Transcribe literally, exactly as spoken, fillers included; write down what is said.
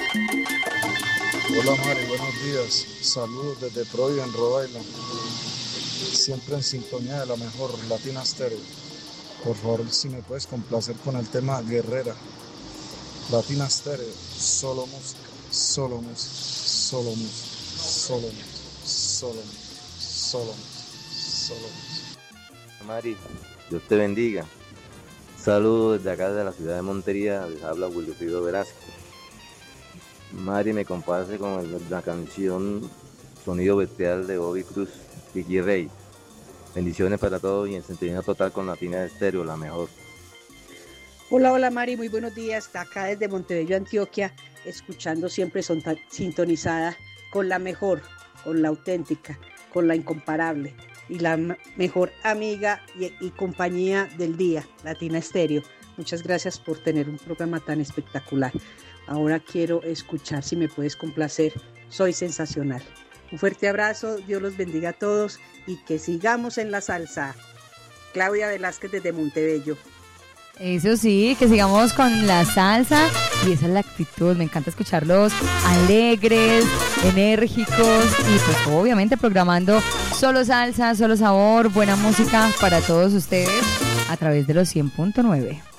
Hola Mari, buenos días. Saludos desde Providence, Rhode Island. Siempre en sintonía de la mejor Latina Stereo. Por favor, si me puedes complacer con el tema Guerrera. Latina Stereo, solo música, solo música, solo música, solo música, solo música, solo música, solo música. Mari, Dios te bendiga. Saludos desde acá de la ciudad de Montería, les habla Wilfrido Velázquez. Mari, me compase con el- la canción Sonido Bestial de Bobby Cruz, Vicky Rey. Bendiciones para todos y en sintonía total con Latina Estéreo, la mejor. Hola, hola Mari, muy buenos días. Acá desde Montebello, Antioquia, escuchando siempre sonta- sintonizada con la mejor, con la auténtica, con la incomparable y la m- mejor amiga y, y compañía del día, Latina Estéreo. Muchas gracias por tener un programa tan espectacular. Ahora quiero escuchar, si me puedes complacer, Soy Sensacional. Un fuerte abrazo, Dios los bendiga a todos y que sigamos en la salsa. Claudia Velázquez desde Montebello. Eso sí, que sigamos con la salsa y esa es la actitud, me encanta escucharlos alegres, enérgicos y pues obviamente programando solo salsa, solo sabor, buena música para todos ustedes a través de los cien punto nueve.